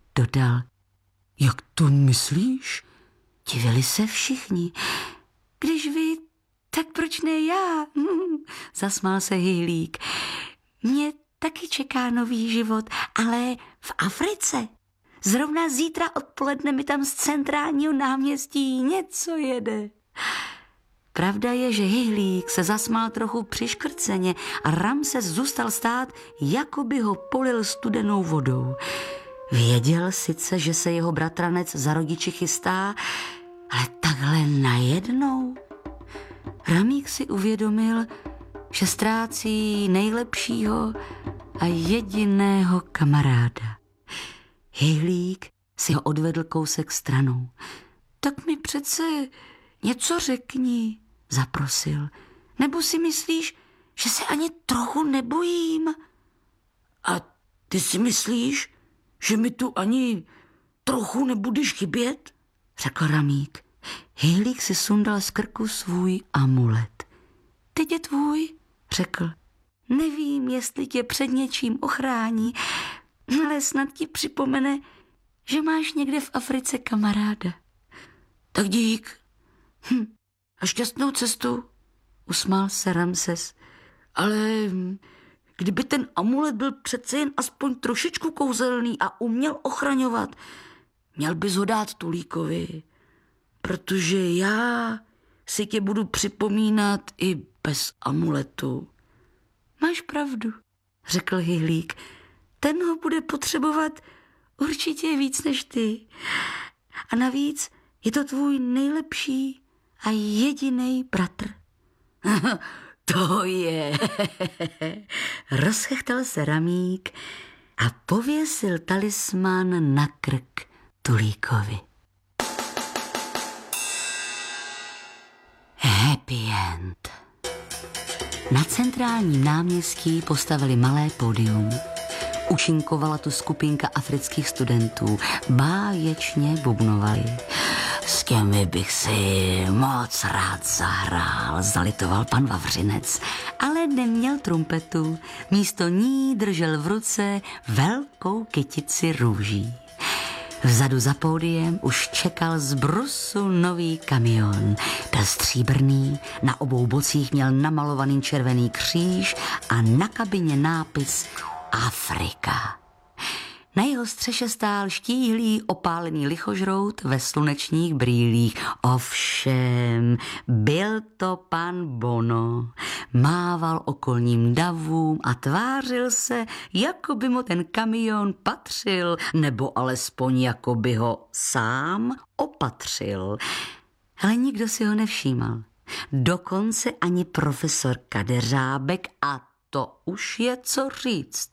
dodal. Jak to myslíš? Divili se všichni. Když vy, tak proč ne já? Zasmál se Hyhlík. Mě taky čeká nový život, ale v Africe. Zrovna zítra odpoledne mi tam z centrálního náměstí něco jede. Pravda je, že Hyhlík se zasmál trochu přiškrceně a Ramses zůstal stát, jako by ho polil studenou vodou. Věděl sice, že se jeho bratranec za rodiči chystá, ale takhle najednou. Ramík si uvědomil, že ztrácí nejlepšího a jediného kamaráda. Hyhlík si ho odvedl kousek stranou. Tak mi přece něco řekni, zaprosil. Nebo si myslíš, že se ani trochu nebojím? A ty si myslíš, že mi tu ani trochu nebudeš chybět? Řekl Ramík. Hyhlík si sundal z krku svůj amulet. Teď je tvůj, řekl. Nevím, jestli tě před něčím ochrání, ale snad ti připomene, že máš někde v Africe kamaráda. Tak dík. A šťastnou cestu, usmál se Ramses. Ale kdyby ten amulet byl přece jen aspoň trošičku kouzelný a uměl ochraňovat, měl bys ho dát Tulíkovi, protože já si tě budu připomínat i bez amuletu. Máš pravdu, řekl Hyhlík. Ten ho bude potřebovat určitě víc než ty. A navíc je to tvůj nejlepší a jedinej bratr. To je. Rozchechtal se Ramík a pověsil talisman na krk Tulíkovi. Happy end. Na centrálním náměstí postavili malé pódium. Účinkovala tu skupinka afrických studentů. Báječně bubnovali. S těmi bych si moc rád zahrál, zalitoval pan Vavřinec, ale neměl trumpetu. Místo ní držel v ruce velkou kytici růží. Vzadu za pódiem už čekal z brusu nový kamion. Byl stříbrný, na obou bocích měl namalovaný červený kříž a na kabině nápis Afrika. Na jeho střeše stál štíhlý opálený lichožrout ve slunečních brýlích. Ovšem, byl to pan Bono. Mával okolním davům a tvářil se, jako by mu ten kamion patřil, nebo alespoň jako by ho sám opatřil. Ale nikdo si ho nevšímal. Dokonce ani profesor Kadeřábek, a to už je co říct.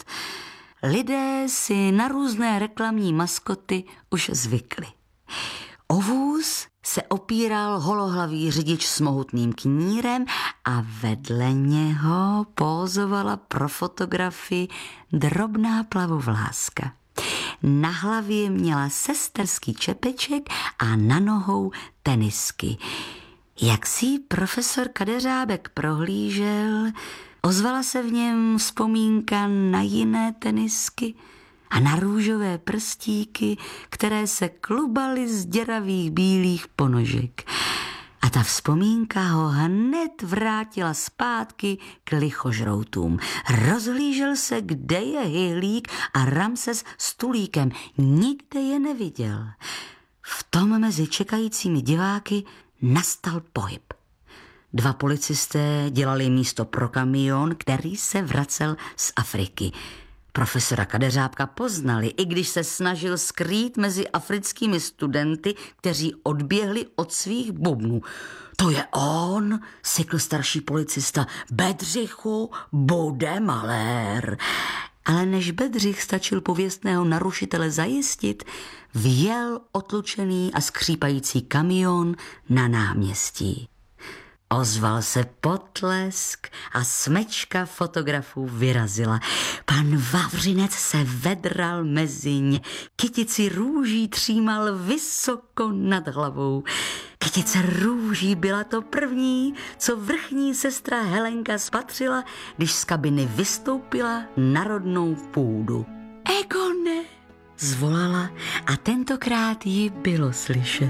Lidé si na různé reklamní maskoty už zvykli. O vůz se opíral holohlavý řidič s mohutným knírem a vedle něho pózovala pro fotografii drobná plavovláska. Na hlavě měla sesterský čepeček a na nohou tenisky. Jak si profesor Kadeřábek prohlížel, ozvala se v něm vzpomínka na jiné tenisky a na růžové prstíky, které se klubaly z děravých bílých ponožek. A ta vzpomínka ho hned vrátila zpátky k lichožroutům. Rozhlížel se, kde je Hyhlík a Ramses s Tulíkem. Nikde je neviděl. V tom mezi čekajícími diváky nastal pohyb. Dva policisté dělali místo pro kamion, který se vracel z Afriky. Profesora Kadeřábka poznali, i když se snažil skrýt mezi africkými studenty, kteří odběhli od svých bubnů. To je on, sykl starší policista. Bedřichu, bude malér. Ale než Bedřich stačil pověstného narušitele zajistit, vjel otlučený a skřípající kamion na náměstí. Ozval se potlesk a smečka fotografů vyrazila. Pan Vavřinec se vedral mezi ně. Kytici růží třímal vysoko nad hlavou. Kytice růží byla to první, co vrchní sestra Helenka spatřila, když z kabiny vystoupila na rodnou půdu. Egone, zvolala a tentokrát ji bylo slyšet.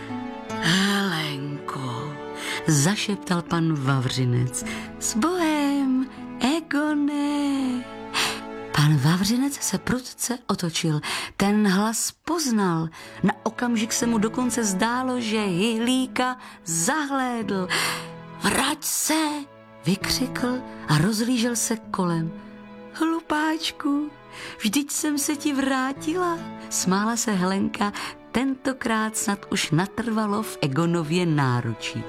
Helenko, zašeptal pan Vavřinec. S Bohem, Egone. Pan Vavřinec se prudce otočil. Ten hlas poznal. Na okamžik se mu dokonce zdálo, že Hyhlíka zahlédl. Vrať se, vykřikl a rozhlížel se kolem. Hlupáčku, vždyť jsem se ti vrátila, smála se Helenka, tentokrát snad už natrvalo v Egonově náručí.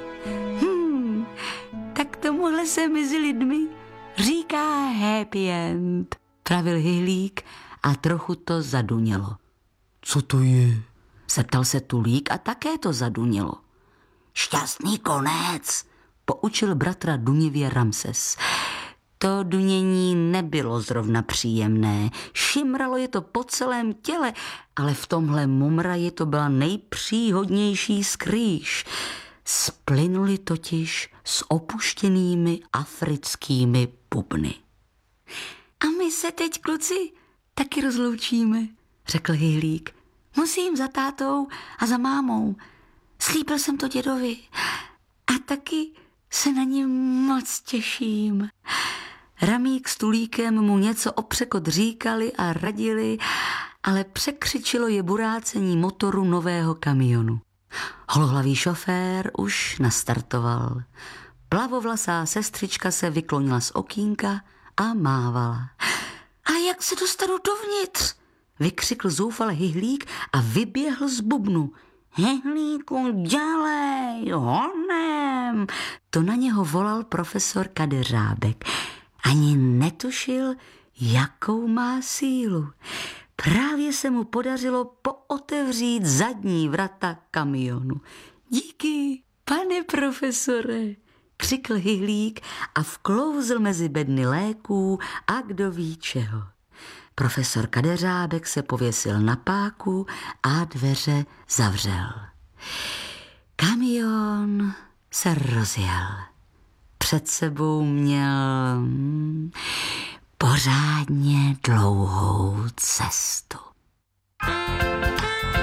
Tak tomuhle se mezi lidmi říká happy end, pravil Hyhlík a trochu to zadunělo. Co to je? Zeptal se Tulík a také to zadunělo. Šťastný konec, poučil bratra dunivě Ramses. To dunění nebylo zrovna příjemné. Šimralo je to po celém těle, ale v tomhle mumraji to byla nejpříhodnější skrýš. Splynuli totiž s opuštěnými africkými bubny. A my se teď, kluci, taky rozloučíme, řekl Hyhlík. Musím za tátou a za mámou. Slíbil jsem to dědovi a taky se na ně moc těším. Ramík s Tulíkem mu něco o překot říkali a radili, ale překřičilo je burácení motoru nového kamionu. Holohlavý šofér už nastartoval. Plavovlasá sestřička se vyklonila z okýnka a mávala. Ale jak se dostanu dovnitř? Vykřikl zoufale Hyhlík a vyběhl z bubnu. Hyhlíku, dělej, honem! To na něho volal profesor Kadeřábek. Ani netušil, jakou má sílu. Právě se mu podařilo pootevřít zadní vrata kamionu. Díky, pane profesore, křikl Hyhlík a vklouzl mezi bedny léků a kdo ví čeho. Profesor Kadeřábek se pověsil na páku a dveře zavřel. Kamion se rozjel. Před sebou měl pořádně dlouhou cestu.